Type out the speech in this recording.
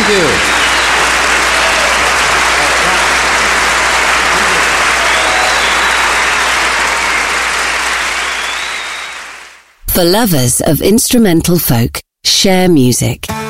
Thank you. For lovers of instrumental folk, share music.